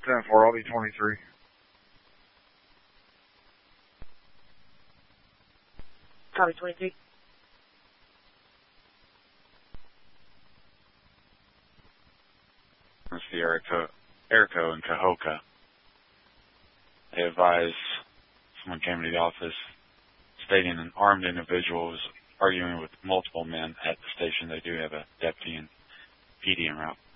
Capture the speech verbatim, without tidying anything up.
ten four, I'll be twenty-three. Copy, twenty-three. It's the Erico, Erico and Cahokia. They advised someone came to the office stating an armed individual was arguing with multiple men at the station. They do have a deputy and P D en route.